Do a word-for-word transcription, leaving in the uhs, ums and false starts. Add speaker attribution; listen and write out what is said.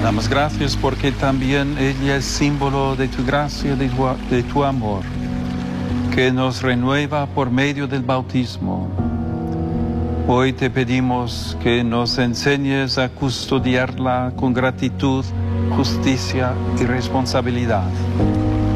Speaker 1: Damos gracias porque también ella es símbolo de tu gracia, de tu, de tu amor, que nos renueva por medio del bautismo. Hoy te pedimos que nos enseñes a custodiarla con gratitud, justicia y responsabilidad.